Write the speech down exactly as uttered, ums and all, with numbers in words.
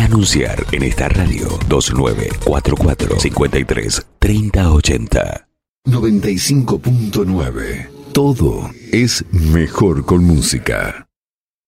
anunciar en esta radio. Dos nueve cuatro cuatro cinco tres tres cero ocho cero. noventa y cinco punto nueve. Todo es mejor con música.